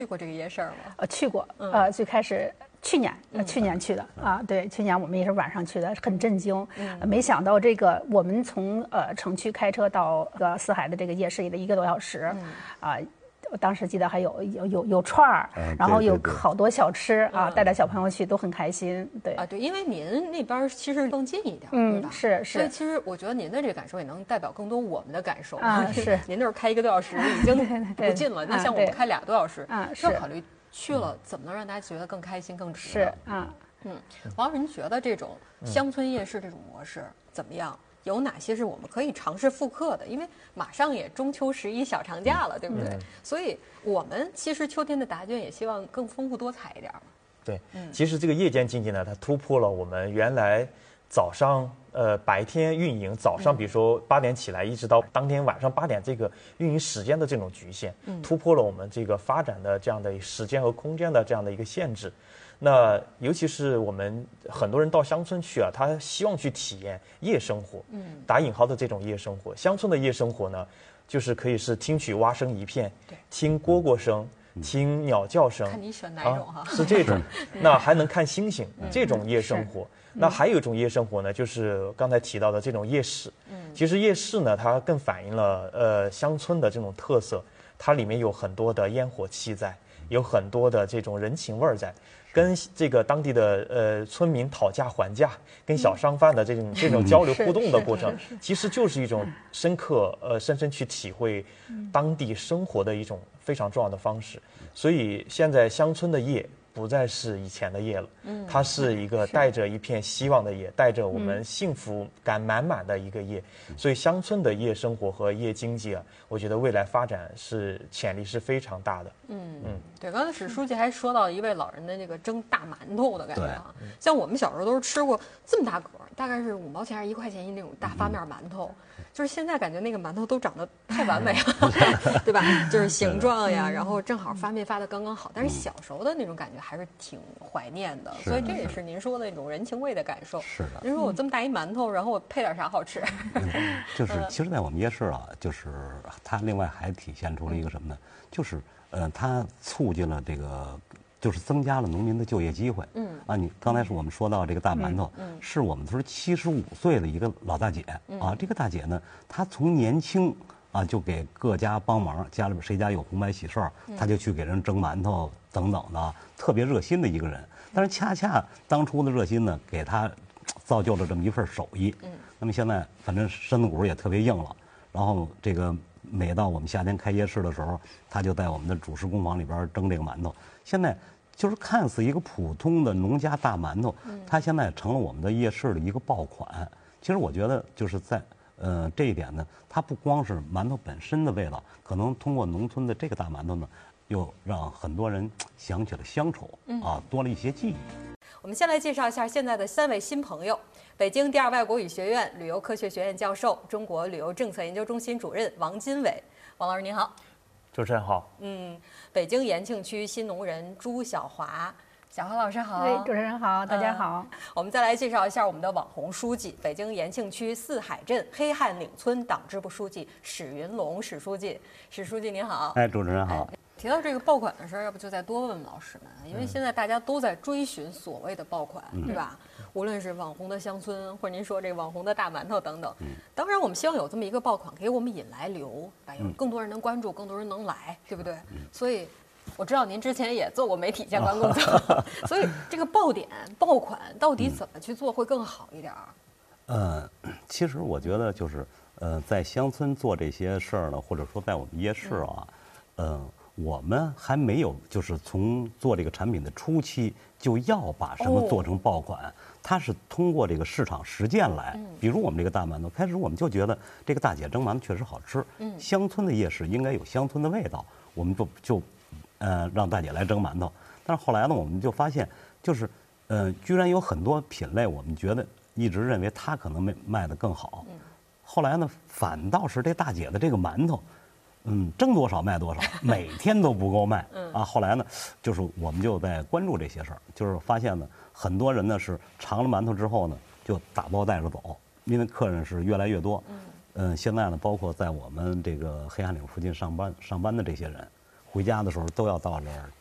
去过这个夜市吗？ 去过，最开始去年去的啊，对，去年我们也是晚上去的，很震惊，没想到这个我们从城区开车到四海的这个夜市也得1个多小时，啊。我当时记得还有串儿，然后有好多小吃啊，带着小朋友去都很开心。对啊，对，因为您那边其实更近一点，对吧？ 是。 所以其实我觉得您的这个感受也能代表更多我们的感受啊。是， 您那儿开1个多小时已经不近了，那像我们开2个多小时， 是要考虑去了怎么能让大家觉得更开心、更值得。王老师，您觉得这种乡村夜市这种模式怎么样？有哪些是我们可以尝试复刻的？因为马上也中秋11小长假了，对不对？所以我们其实秋天的答卷也希望更丰富多彩一点嘛。 对，其实这个夜间经济呢，它突破了我们原来早上白天运营，早上比如说8点起来，一直到当天晚上8点这个运营时间的这种局限，突破了我们这个发展的这样的时间和空间的这样的一个限制。那尤其是我们很多人到乡村去啊，他希望去体验夜生活，打引号的这种夜生活。乡村的夜生活呢，就是可以是听取蛙声一片，听蝈蝈声，听鸟叫声。 看你选哪种哈？ 是这种，那还能看星星，这种夜生活。那还有一种夜生活呢，就是刚才提到的这种夜市。其实夜市呢，它更反映了乡村的这种特色，它里面有很多的烟火气在，有很多的这种人情味儿在。跟这个当地的村民讨价还价，跟小商贩的这种交流互动的过程，其实就是一种深深去体会当地生活的一种非常重要的方式。所以现在乡村的夜不再是以前的夜了，它是一个带着一片希望的夜，带着我们幸福感满满的一个夜。所以乡村的夜生活和夜经济啊，我觉得未来发展潜力是非常大的。 对，刚才史书记还说到一位老人的那个蒸大馒头的感觉啊，像我们小时候都是吃过这么大个儿，大概是5毛钱还是1块钱一那种大发面馒头，就是现在感觉那个馒头都长得太完美了，对吧？就是形状呀，然后正好发面发的刚刚好，但是小时候的那种感觉还是挺怀念的，所以这也是您说的那种人情味的感受。 是的， 您说我这么大一馒头，然后我配点啥好吃？ 就是其实，在我们夜市啊，就是它另外还体现出了一个什么呢？就是它促进了这个，就是增加了农民的就业机会。你刚才我们说到这个大馒头，是我们村75岁的一个老大姐啊。这个大姐呢，她从年轻啊就给各家帮忙，家里边谁家有红白喜事儿，她就去给人蒸馒头等等的，特别热心的一个人。但是恰恰当初的热心呢，给她造就了这么一份手艺。那么现在反正身子骨也特别硬了，然后这个。每到我们夏天开夜市的时候，他就在我们的主食工坊里边蒸这个馒头。现在就是看似一个普通的农家大馒头，它现在成了我们的夜市的一个爆款。其实我觉得就是在这一点呢，它不光是馒头本身的味道，可能通过农村的这个大馒头呢，又让很多人想起了乡愁啊，多了一些记忆。 我们先来介绍一下现在的3位新朋友。北京第2外国语学院旅游科学学院教授、中国旅游政策研究中心主任王金伟。王老师您好。 主持人好。 北京延庆区新农人朱晓华。小华老师好。 主持人好，大家好。 我们再来介绍一下我们的网红书记，北京延庆区四海镇黑汉岭村党支部书记史云龙史书记。史书记您好。 主持人好。 提到这个爆款的事儿，要不就再多问问老师们，因为现在大家都在追寻所谓的爆款，对吧？无论是网红的乡村，或者您说这个网红的大馒头等等。当然，我们希望有这么一个爆款，给我们引来流，有更多人能关注，更多人能来，对不对？所以，我知道您之前也做过媒体相关工作，所以这个爆款到底怎么去做会更好一点？ 其实我觉得就是在乡村做这些事儿呢，或者说在我们夜市啊，我们还没有就是从做这个产品的初期就要把什么做成爆款，它是通过这个市场实践来。比如我们这个大馒头，开始我们就觉得这个大姐蒸馒头确实好吃，乡村的夜市应该有乡村的味道，我们就让大姐来蒸馒头。但是后来呢，我们就发现就是居然有很多品类，我们觉得一直认为它可能卖得更好，后来呢，反倒是这大姐的这个馒头。蒸多少卖多少，每天都不够卖后来呢，就是我们就在关注这些事儿，就是发现呢，很多人呢是尝了馒头之后呢，就打包带着走，因为客人是越来越多。现在呢，包括在我们这个黑汉岭附近上班的这些人， 回家的时候都要到这儿